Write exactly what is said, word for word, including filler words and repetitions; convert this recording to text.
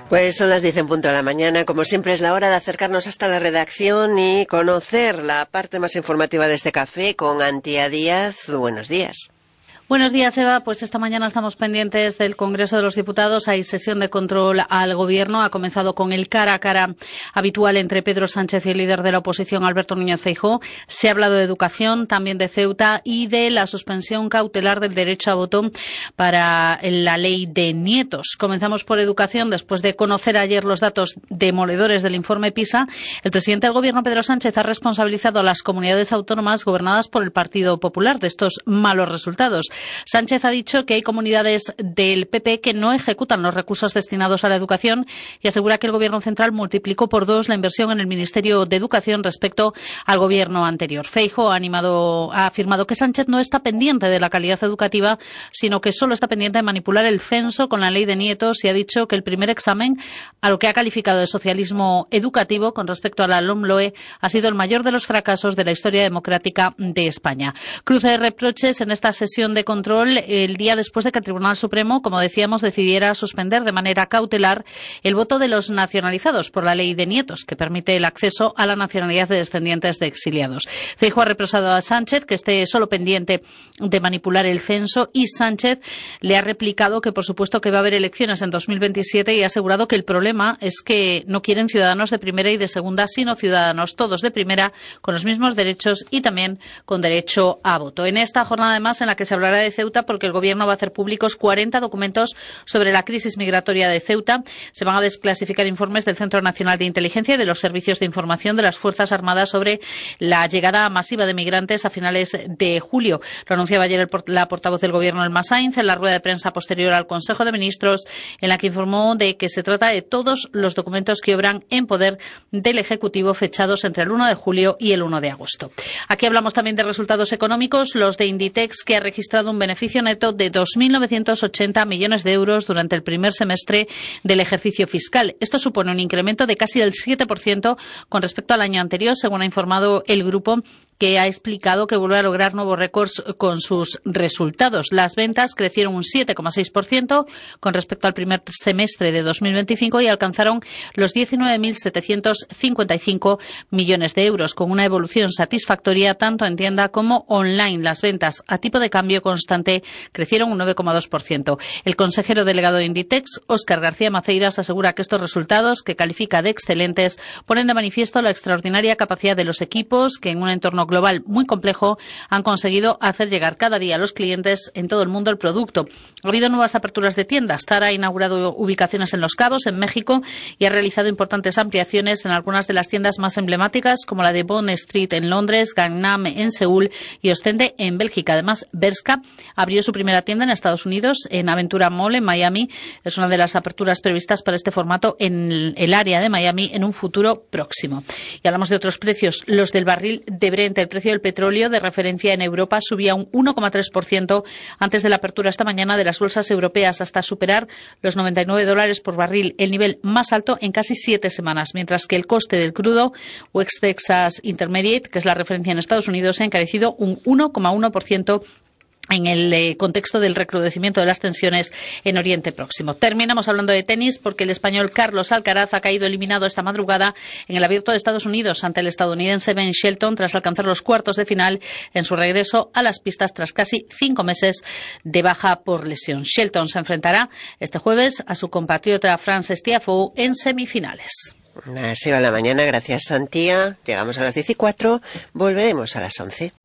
Pues son las diez en punto de la mañana. Como siempre es la hora de acercarnos hasta la redacción y conocer la parte más informativa de este café con Antía Díaz. Buenos días. Buenos días, Eva. Pues esta mañana estamos pendientes del Congreso de los Diputados. Hay sesión de control al Gobierno. Ha comenzado con el cara a cara habitual entre Pedro Sánchez y el líder de la oposición, Alberto Núñez Feijóo. Se ha hablado de educación, también de Ceuta y de la suspensión cautelar del derecho a voto para la ley de nietos. Comenzamos por educación. Después de conocer ayer los datos demoledores del informe PISA, el presidente del Gobierno, Pedro Sánchez, ha responsabilizado a las comunidades autónomas gobernadas por el Partido Popular de estos malos resultados. Sánchez ha dicho que hay comunidades del P P que no ejecutan los recursos destinados a la educación y asegura que el Gobierno central multiplicó por dos la inversión en el Ministerio de Educación respecto al Gobierno anterior. Feijóo ha, animado, ha afirmado que Sánchez no está pendiente de la calidad educativa, sino que solo está pendiente de manipular el censo con la ley de nietos y ha dicho que el primer examen, a lo que ha calificado de socialismo educativo con respecto a la LOMLOE, ha sido el mayor de los fracasos de la historia democrática de España. Cruce de reproches en esta sesión de control el día después de que el Tribunal Supremo, como decíamos, decidiera suspender de manera cautelar el voto de los nacionalizados por la ley de nietos, que permite el acceso a la nacionalidad de descendientes de exiliados. Feijóo ha reprochado a Sánchez que esté solo pendiente de manipular el censo y Sánchez le ha replicado que, por supuesto, que va a haber elecciones en dos mil veintisiete y ha asegurado que el problema es que no quieren ciudadanos de primera y de segunda, sino ciudadanos todos de primera, con los mismos derechos y también con derecho a voto. En esta jornada, además, en la que se hablará de Ceuta, porque el Gobierno va a hacer públicos cuarenta documentos sobre la crisis migratoria de Ceuta. Se van a desclasificar informes del Centro Nacional de Inteligencia y de los servicios de información de las Fuerzas Armadas sobre la llegada masiva de migrantes a finales de julio. Lo anunciaba ayer el, la portavoz del Gobierno, Elma Sainz, en la rueda de prensa posterior al Consejo de Ministros, en la que informó de que se trata de todos los documentos que obran en poder del Ejecutivo fechados entre el uno de julio y el uno de agosto. Aquí hablamos también de resultados económicos, los de Inditex, que ha registrado un beneficio neto de dos mil novecientos ochenta millones de euros durante el primer semestre del ejercicio fiscal. Esto supone un incremento de casi el siete por ciento con respecto al año anterior, según ha informado el grupo, que ha explicado que vuelve a lograr nuevos récords con sus resultados. Las ventas crecieron un siete coma seis por ciento con respecto al primer semestre de dos mil veinticinco y alcanzaron los diecinueve mil setecientos cincuenta y cinco millones de euros, con una evolución satisfactoria tanto en tienda como online. Las ventas a tipo de cambio constante crecieron un nueve coma dos por ciento. El consejero delegado de Inditex, Óscar García Maceiras, asegura que estos resultados, que califica de excelentes, ponen de manifiesto la extraordinaria capacidad de los equipos que en un entorno global muy complejo han conseguido hacer llegar cada día a los clientes en todo el mundo el producto. Ha habido nuevas aperturas de tiendas. Zara ha inaugurado ubicaciones en Los Cabos, en México, y ha realizado importantes ampliaciones en algunas de las tiendas más emblemáticas, como la de Bond Street en Londres, Gangnam en Seúl y Ostende en Bélgica. Además, Bershka abrió su primera tienda en Estados Unidos, en Aventura Mall, en Miami. Es una de las aperturas previstas para este formato en el área de Miami en un futuro próximo. Y hablamos de otros precios, los del barril de Brent. El precio del petróleo de referencia en Europa subía un uno coma tres por ciento antes de la apertura esta mañana de las bolsas europeas, hasta superar los noventa y nueve dólares por barril, el nivel más alto en casi siete semanas, mientras que el coste del crudo West Texas Intermediate, que es la referencia en Estados Unidos, se ha encarecido un uno coma uno por ciento en el eh, contexto del recrudecimiento de las tensiones en Oriente Próximo. Terminamos hablando de tenis porque el español Carlos Alcaraz ha caído eliminado esta madrugada en el Abierto de Estados Unidos ante el estadounidense Ben Shelton tras alcanzar los cuartos de final en su regreso a las pistas tras casi cinco meses de baja por lesión. Shelton se enfrentará este jueves a su compatriota Frances Tiafoe en semifinales. Así va la mañana, gracias Antía. Llegamos a las diez y cuatro, volveremos a las once.